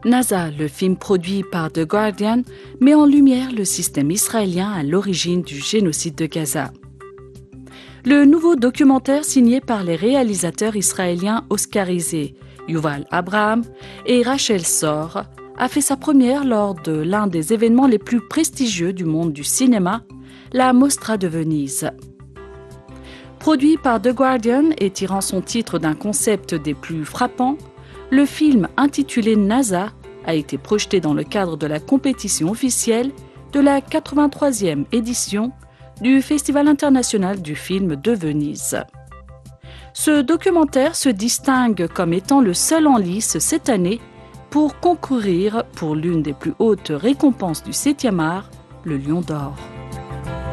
NASA, le film produit par The Guardian, met en lumière le système israélien à l'origine du génocide de Gaza. Le nouveau documentaire signé par les réalisateurs israéliens oscarisés Yuval Abraham et Rachel Sor a fait sa première lors de l'un des événements les plus prestigieux du monde du cinéma, la Mostra de Venise. Produit par The Guardian et tirant son titre d'un concept des plus frappants, le film intitulé NASA a été projeté dans le cadre de la compétition officielle de la 83e édition du Festival international du film de Venise. Ce documentaire se distingue comme étant le seul en lice cette année pour concourir pour l'une des plus hautes récompenses du 7e art, le Lion d'Or.